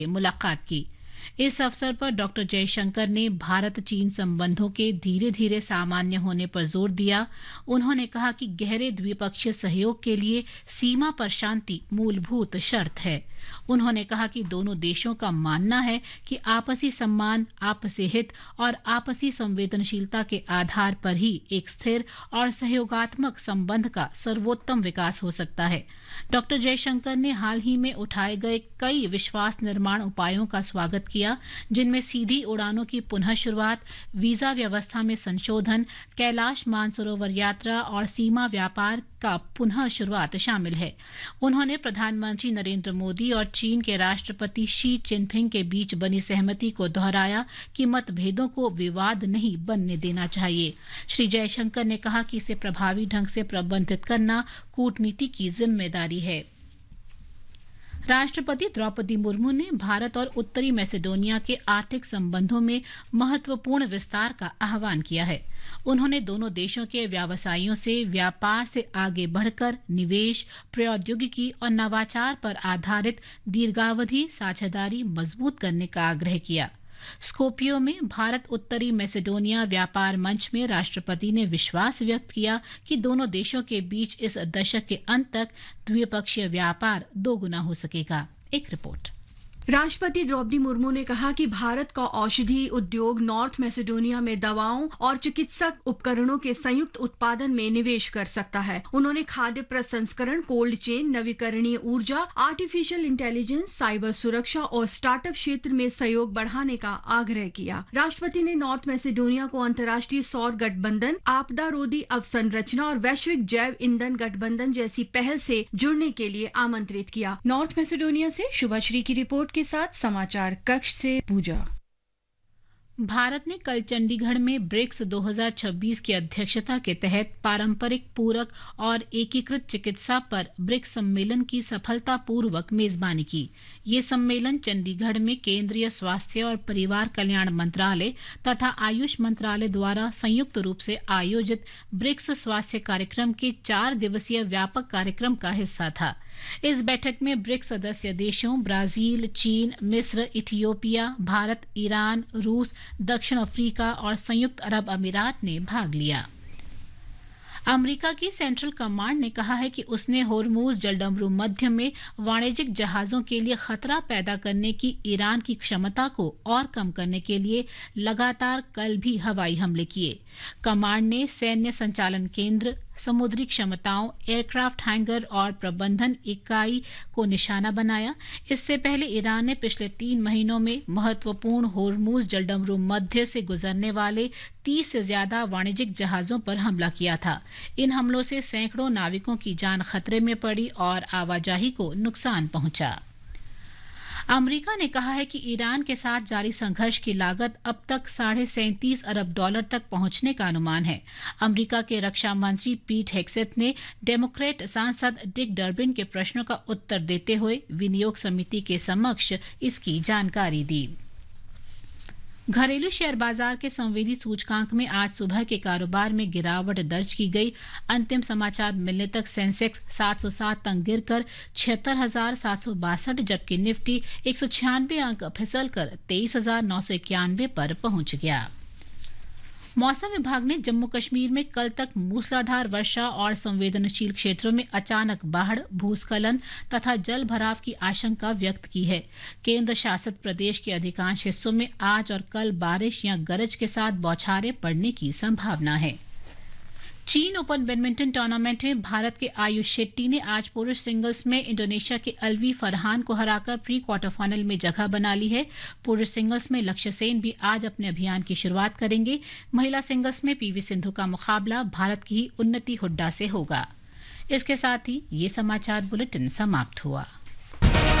मुलाकात की। इस अवसर पर डॉक्टर जयशंकर ने भारत चीन संबंधों के धीरे धीरे सामान्य होने पर जोर दिया। उन्होंने कहा कि गहरे द्विपक्षीय सहयोग के लिए सीमा पर शांति मूलभूत शर्त है। उन्होंने कहा कि दोनों देशों का मानना है कि आपसी सम्मान, आपसी हित और आपसी संवेदनशीलता के आधार पर ही एक स्थिर और सहयोगात्मक संबंध का सर्वोत्तम विकास हो सकता है। डॉक्टर जयशंकर ने हाल ही में उठाए गए कई विश्वास निर्माण उपायों का स्वागत किया, जिनमें सीधी उड़ानों की पुनः शुरुआत, वीजा व्यवस्था में संशोधन, कैलाश मानसरोवर यात्रा और सीमा व्यापार का पुनः शुरुआत शामिल है। उन्होंने प्रधानमंत्री नरेंद्र मोदी और चीन के राष्ट्रपति शी जिनपिंग के बीच बनी सहमति को दोहराया कि मतभेदों को विवाद नहीं बनने देना चाहिए। श्री जयशंकर ने कहा कि इसे प्रभावी ढंग से प्रबंधित करना कूटनीति की जिम्मेदारी है। राष्ट्रपति द्रौपदी मुर्मू ने भारत और उत्तरी मैसेडोनिया के आर्थिक संबंधों में महत्वपूर्ण विस्तार का आह्वान किया है। उन्होंने दोनों देशों के व्यवसायियों से व्यापार से आगे बढ़कर निवेश, प्रौद्योगिकी और नवाचार पर आधारित दीर्घावधि साझेदारी मजबूत करने का आग्रह किया। स्कोपियो में भारत उत्तरी मैसेडोनिया व्यापार मंच में राष्ट्रपति ने विश्वास व्यक्त किया कि दोनों देशों के बीच इस दशक के अंत तक द्विपक्षीय व्यापार दोगुना हो सकेगा। एक रिपोर्ट। राष्ट्रपति द्रौपदी मुर्मू ने कहा कि भारत का औषधि उद्योग नॉर्थ मैसेडोनिया में दवाओं और चिकित्सक उपकरणों के संयुक्त उत्पादन में निवेश कर सकता है। उन्होंने खाद्य प्रसंस्करण, कोल्ड चेन, नवीकरणीय ऊर्जा, आर्टिफिशियल इंटेलिजेंस, साइबर सुरक्षा और स्टार्टअप क्षेत्र में सहयोग बढ़ाने का आग्रह किया। राष्ट्रपति ने नॉर्थ मैसेडोनिया को अंतर्राष्ट्रीय सौर गठबंधन, आपदा रोधी अवसंरचना और वैश्विक जैव ईंधन गठबंधन जैसी पहल से जुड़ने के लिए आमंत्रित किया। नॉर्थ मैसेडोनिया से शुभाश्री की रिपोर्ट के साथ समाचार कक्ष से पूजा। भारत ने कल चंडीगढ़ में ब्रिक्स 2026 की अध्यक्षता के तहत पारंपरिक, पूरक और एकीकृत चिकित्सा पर ब्रिक्स सम्मेलन की सफलतापूर्वक मेजबानी की। ये सम्मेलन चंडीगढ़ में केंद्रीय स्वास्थ्य और परिवार कल्याण मंत्रालय तथा आयुष मंत्रालय द्वारा संयुक्त रूप से आयोजित ब्रिक्स स्वास्थ्य कार्यक्रम के 4 दिवसीय व्यापक कार्यक्रम का हिस्सा था। इस बैठक में ब्रिक्स सदस्य देशों ब्राजील, चीन, मिस्र, इथियोपिया, भारत, ईरान, रूस, दक्षिण अफ्रीका और संयुक्त अरब अमीरात ने भाग लिया। अमेरिका की सेंट्रल कमांड ने कहा है कि उसने होर्मुज जलडमरू मध्य में वाणिज्यिक जहाजों के लिए खतरा पैदा करने की ईरान की क्षमता को और कम करने के लिए लगातार कल भी हवाई हमले किए। कमांड ने सैन्य संचालन केंद्र, समुद्री क्षमताओं, एयरक्राफ्ट हैंगर और प्रबंधन इकाई को निशाना बनाया। इससे पहले ईरान ने पिछले 3 महीनों में महत्वपूर्ण होर्मुज जलडमरू मध्य से गुजरने वाले 30 से ज्यादा वाणिज्यिक जहाजों पर हमला किया था। इन हमलों से सैकड़ों नाविकों की जान खतरे में पड़ी और आवाजाही को नुकसान पहुंचा। अमेरिका ने कहा है कि ईरान के साथ जारी संघर्ष की लागत अब तक $37.5 अरब तक पहुंचने का अनुमान है। अमेरिका के रक्षा मंत्री पीट हेग्सेथ ने डेमोक्रेट सांसद डिक डर्बिन के प्रश्नों का उत्तर देते हुए विनियोग समिति के समक्ष इसकी जानकारी दी। घरेलू शेयर बाजार के संवेदी सूचकांक में आज सुबह के कारोबार में गिरावट दर्ज की गई। अंतिम समाचार मिलने तक सेंसेक्स 707 अंक गिरकर 76,762, जबकि निफ्टी 196 अंक फिसलकर 23,991 पर पहुंच गया। मौसम विभाग ने जम्मू कश्मीर में कल तक मूसलाधार वर्षा और संवेदनशील क्षेत्रों में अचानक बाढ़, भूस्खलन तथा जल भराव की आशंका व्यक्त की है। केंद्र शासित प्रदेश के अधिकांश हिस्सों में आज और कल बारिश या गरज के साथ बौछारें पड़ने की संभावना है। चीन ओपन बैडमिंटन टूर्नामेंट में भारत के आयुष शेट्टी ने आज पुरुष सिंगल्स में इंडोनेशिया के अलवी फरहान को हराकर प्री क्वार्टर फाइनल में जगह बना ली है। पुरुष सिंगल्स में लक्ष्य सेन भी आज अपने अभियान की शुरुआत करेंगे। महिला सिंगल्स में पीवी सिंधु का मुकाबला भारत की ही उन्नति हुड्डा से होगा। इसके साथ ही ये समाचार बुलेटिन समाप्त हुआ।